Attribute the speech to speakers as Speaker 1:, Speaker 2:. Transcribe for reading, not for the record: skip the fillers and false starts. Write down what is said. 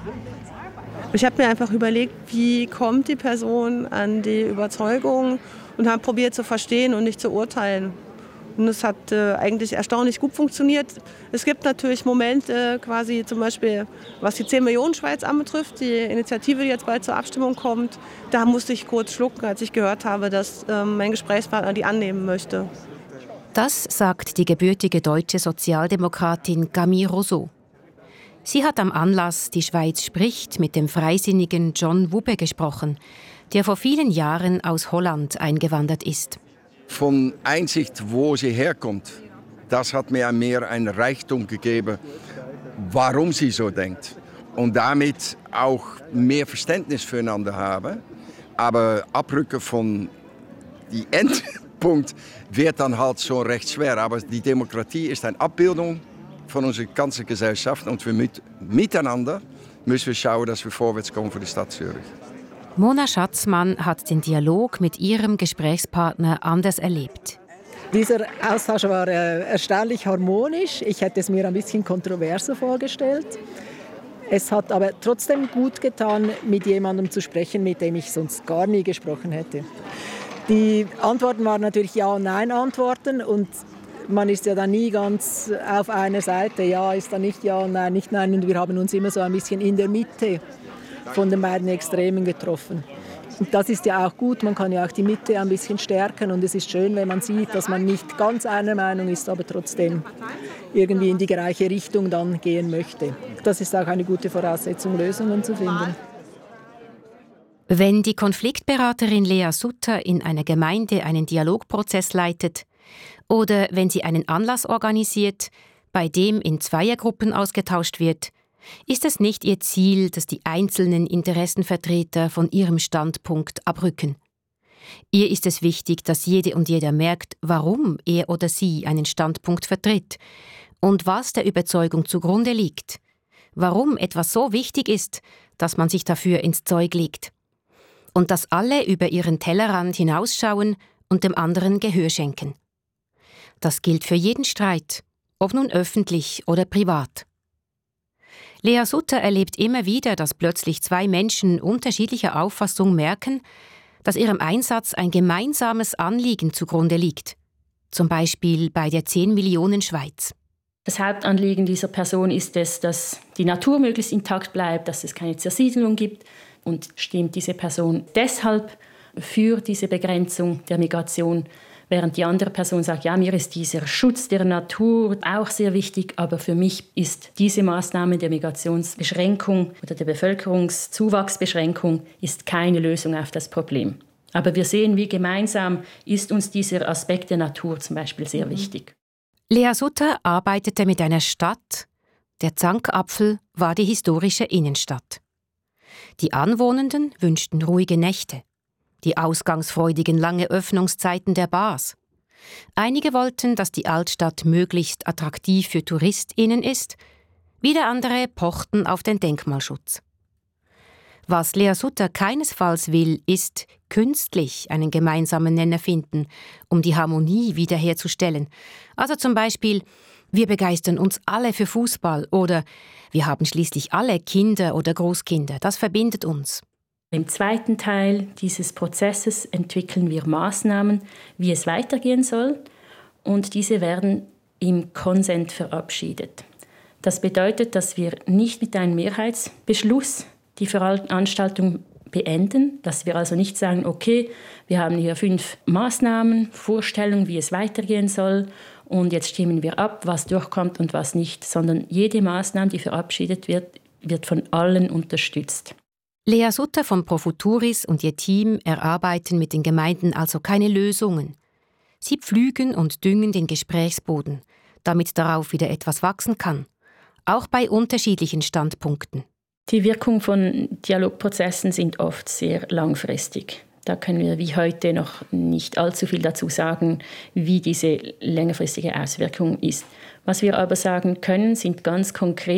Speaker 1: Ich habe mir einfach überlegt, wie kommt die Person an die Überzeugung und habe probiert zu verstehen und nicht zu urteilen. Und es hat eigentlich erstaunlich gut funktioniert. Es gibt natürlich Momente, quasi zum Beispiel, was die 10 Millionen Schweiz anbetrifft, die Initiative, die jetzt bald zur Abstimmung kommt, da musste ich kurz schlucken, als ich gehört habe, dass mein Gesprächspartner die annehmen möchte.
Speaker 2: Das sagt die gebürtige deutsche Sozialdemokratin Camille Rousseau. Sie hat am Anlass »Die Schweiz spricht« mit dem freisinnigen John Wubbe gesprochen, der vor vielen Jahren aus Holland eingewandert ist.
Speaker 3: Von Einsicht, wo sie herkommt, das hat mir mehr einen Reichtum gegeben, warum sie so denkt. Und damit auch mehr Verständnis füreinander haben. Aber abrücken von die Endpunkt wird dann halt so recht schwer. Aber die Demokratie ist eine Abbildung von unserer ganzen Gesellschaft. Und wir miteinander müssen wir schauen, dass wir vorwärts kommen für die Stadt Zürich.
Speaker 2: Mona Schatzmann hat den Dialog mit ihrem Gesprächspartner anders erlebt.
Speaker 4: Dieser Austausch war erstaunlich harmonisch. Ich hätte es mir ein bisschen kontroverser vorgestellt. Es hat aber trotzdem gut getan, mit jemandem zu sprechen, mit dem ich sonst gar nie gesprochen hätte. Die Antworten waren natürlich Ja- und Nein-Antworten und man ist ja dann nie ganz auf einer Seite. Ja ist dann nicht Ja und Nein, nicht Nein. Und wir haben uns immer so ein bisschen in der Mitte von den beiden Extremen getroffen. Und das ist ja auch gut, man kann ja auch die Mitte ein bisschen stärken und es ist schön, wenn man sieht, dass man nicht ganz einer Meinung ist, aber trotzdem irgendwie in die gleiche Richtung dann gehen möchte. Das ist auch eine gute Voraussetzung, Lösungen zu finden.
Speaker 2: Wenn die Konfliktberaterin Lea Sutter in einer Gemeinde einen Dialogprozess leitet oder wenn sie einen Anlass organisiert, bei dem in Zweiergruppen ausgetauscht wird, ist es nicht ihr Ziel, dass die einzelnen Interessenvertreter von ihrem Standpunkt abrücken. Ihr ist es wichtig, dass jede und jeder merkt, warum er oder sie einen Standpunkt vertritt und was der Überzeugung zugrunde liegt. Warum etwas so wichtig ist, dass man sich dafür ins Zeug legt. Und dass alle über ihren Tellerrand hinausschauen und dem anderen Gehör schenken. Das gilt für jeden Streit, ob nun öffentlich oder privat. Lea Sutter erlebt immer wieder, dass plötzlich zwei Menschen unterschiedlicher Auffassung merken, dass ihrem Einsatz ein gemeinsames Anliegen zugrunde liegt. Zum Beispiel bei der 10 Millionen Schweiz.
Speaker 5: Das Hauptanliegen dieser Person ist es, dass die Natur möglichst intakt bleibt, dass es keine Zersiedelung gibt. Und stimmt diese Person deshalb für diese Begrenzung der Migration, während die andere Person sagt, ja, mir ist dieser Schutz der Natur auch sehr wichtig, aber für mich ist diese Maßnahme der Migrationsbeschränkung oder der Bevölkerungszuwachsbeschränkung ist keine Lösung auf das Problem. Aber wir sehen, wie gemeinsam ist uns dieser Aspekt der Natur zum Beispiel sehr wichtig.
Speaker 2: Lea Sutter arbeitete mit einer Stadt. Der Zankapfel war die historische Innenstadt. Die Anwohnenden wünschten ruhige Nächte. Die ausgangsfreudigen lange Öffnungszeiten der Bars. Einige wollten, dass die Altstadt möglichst attraktiv für TouristInnen ist, wieder andere pochten auf den Denkmalschutz. Was Lea Sutter keinesfalls will, ist künstlich einen gemeinsamen Nenner finden, um die Harmonie wiederherzustellen. Also zum Beispiel, wir begeistern uns alle für Fußball oder wir haben schließlich alle Kinder oder Großkinder, das verbindet uns.
Speaker 5: Im zweiten Teil dieses Prozesses entwickeln wir Maßnahmen, wie es weitergehen soll, und diese werden im Konsent verabschiedet. Das bedeutet, dass wir nicht mit einem Mehrheitsbeschluss die Veranstaltung beenden, dass wir also nicht sagen, okay, wir haben hier 5 Maßnahmen, Vorstellungen, wie es weitergehen soll und jetzt stimmen wir ab, was durchkommt und was nicht, sondern jede Maßnahme, die verabschiedet wird, wird von allen unterstützt.
Speaker 2: Lea Sutter von Pro Futuris und ihr Team erarbeiten mit den Gemeinden also keine Lösungen. Sie pflügen und düngen den Gesprächsboden, damit darauf wieder etwas wachsen kann, auch bei unterschiedlichen Standpunkten.
Speaker 5: Die Wirkung von Dialogprozessen sind oft sehr langfristig. Da können wir wie heute noch nicht allzu viel dazu sagen, wie diese längerfristige Auswirkung ist. Was wir aber sagen können, sind ganz konkret